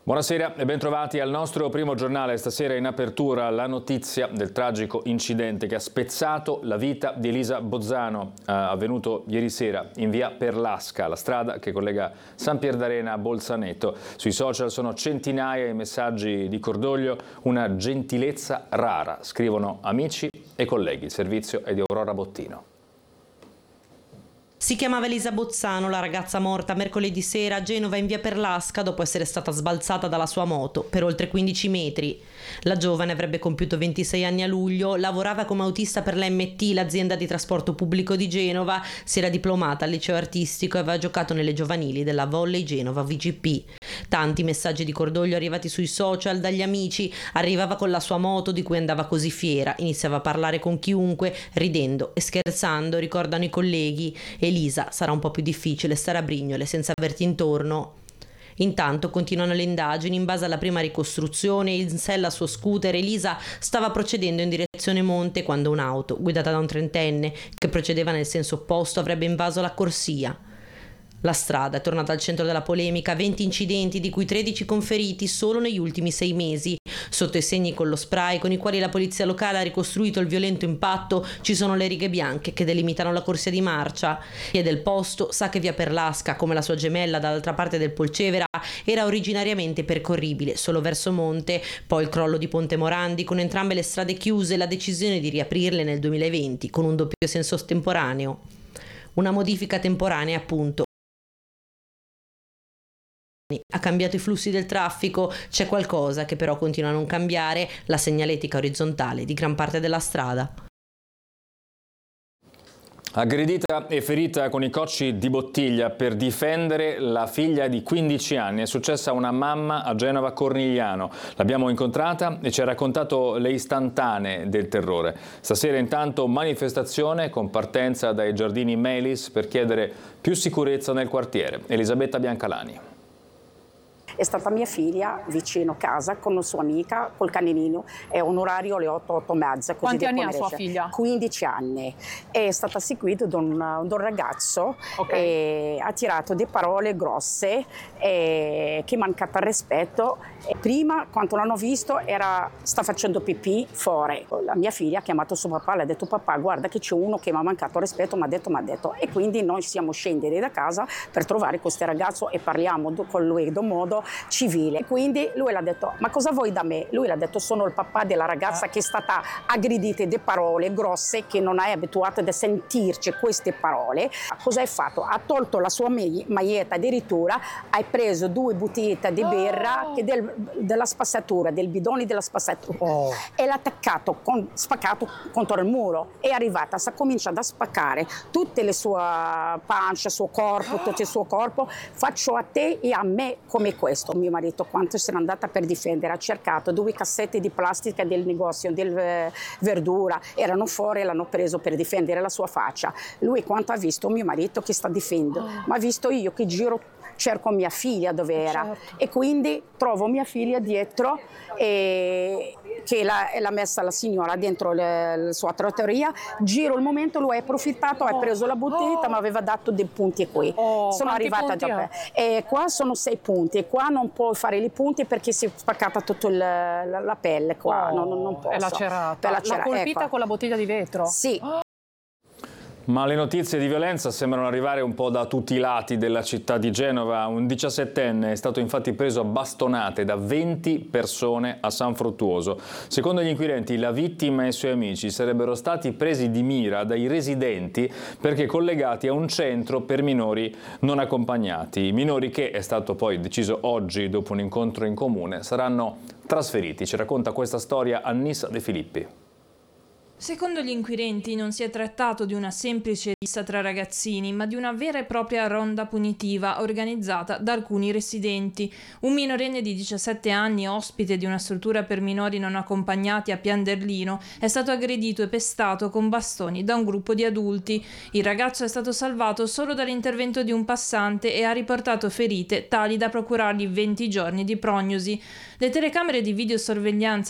Buonasera e bentrovati al nostro primo giornale. Stasera in apertura la notizia del tragico incidente che ha spezzato la vita di Elisa Bozzano, avvenuto ieri sera in via Perlasca, la strada che collega San Pierdarena a Bolzaneto. Sui social sono centinaia i messaggi di cordoglio, una gentilezza rara, scrivono amici e colleghi. Il servizio è di Aurora Bottino. Si chiamava Elisa Bozzano, la ragazza morta mercoledì sera a Genova in via Perlasca dopo essere stata sbalzata dalla sua moto per oltre 15 metri. La giovane avrebbe compiuto 26 anni a luglio, lavorava come autista per l'MT, l'azienda di trasporto pubblico di Genova, si era diplomata al liceo artistico e aveva giocato nelle giovanili della Volley Genova VGP. Tanti messaggi di cordoglio arrivati sui social dagli amici, arrivava con la sua moto di cui andava così fiera, iniziava a parlare con chiunque, ridendo e scherzando, ricordano i colleghi. Elisa, sarà un po' più difficile stare a Brignole senza averti intorno. Intanto continuano le indagini. In base alla prima ricostruzione, in sella al suo scooter, Elisa stava procedendo in direzione monte quando un'auto, guidata da un trentenne, che procedeva nel senso opposto, avrebbe invaso la corsia. La strada è tornata al centro della polemica, 20 incidenti di cui 13 con feriti solo negli ultimi 6 mesi. Sotto i segni con lo spray con i quali la polizia locale ha ricostruito il violento impatto ci sono le righe bianche che delimitano la corsia di marcia. Chi è del posto sa che via Perlasca, come la sua gemella dall'altra parte del Polcevera, era originariamente percorribile solo verso monte, poi il crollo di Ponte Morandi con entrambe le strade chiuse e la decisione di riaprirle nel 2020 con un doppio senso estemporaneo. Una modifica temporanea, appunto. Ha cambiato i flussi del traffico, c'è qualcosa che però continua a non cambiare, la segnaletica orizzontale di gran parte della strada. Aggredita e ferita con i cocci di bottiglia per difendere la figlia di 15 anni. È successa a una mamma a Genova Cornigliano. L'abbiamo incontrata e ci ha raccontato le istantanee del terrore. Stasera intanto manifestazione con partenza dai giardini Melis per chiedere più sicurezza nel quartiere. Elisabetta Biancalani. È stata mia figlia vicino a casa con una sua amica col caninino, è un orario alle 8:30. Quanti anni ha sua figlia? 15 anni. È stata seguita da un ragazzo, okay. Ha tirato delle parole grosse che mancata rispetto. Prima, quando l'hanno visto, sta facendo pipì fuori. La mia figlia ha chiamato suo papà, le ha detto: papà, guarda che c'è uno che mi ha mancato rispetto, mi ha detto. E quindi noi siamo scendere da casa per trovare questo ragazzo e parliamo con lui in un modo civile. Quindi lui l'ha detto: ma cosa vuoi da me? Lui l'ha detto: sono il papà della ragazza che è stata aggredita di parole grosse, che non è abituata a sentirci queste parole. Cosa hai fatto? Ha tolto la sua maglietta, addirittura hai preso 2 bottigliette di birra della spazzatura, del bidone della spazzatura e l'ha attaccato, spaccato contro il muro. È arrivata, sta cominciando a spaccare tutte le sue pancia, suo corpo, tutto il suo corpo. Faccio a te e a me come questo. Mio marito, quanto se n'è andata per difendere, ha cercato 2 cassette di plastica del negozio del verdura, erano fuori e l'hanno preso per difendere la sua faccia. Lui, quanto ha visto mio marito che sta difendendo, ma ha visto io che giro, cerco mia figlia dove era, certo. E quindi trovo mia figlia dietro che l'ha messa la signora dentro la sua trattoria. Giro il momento, lui ha approfittato, ha preso la bottiglietta, ma aveva dato dei punti qui. Sono arrivata dopo. Qua sono 6 punti, e qua non puoi fare i punti perché si è spaccata tutta la pelle qua, non posso. È lacerata. L'ha colpita, ecco, con la bottiglia di vetro? Sì. Ma le notizie di violenza sembrano arrivare un po' da tutti i lati della città di Genova. Un 17enne è stato infatti preso a bastonate da 20 persone a San Fruttuoso. Secondo gli inquirenti, la vittima e i suoi amici sarebbero stati presi di mira dai residenti perché collegati a un centro per minori non accompagnati. I minori che, è stato poi deciso oggi dopo un incontro in comune, saranno trasferiti. Ci racconta questa storia Annissa De Filippi. Secondo gli inquirenti non si è trattato di una semplice rissa tra ragazzini, ma di una vera e propria ronda punitiva organizzata da alcuni residenti. Un minorenne di 17 anni, ospite di una struttura per minori non accompagnati a Pianderlino, è stato aggredito e pestato con bastoni da un gruppo di adulti. Il ragazzo è stato salvato solo dall'intervento di un passante e ha riportato ferite tali da procurargli 20 giorni di prognosi. Le telecamere di videosorveglianza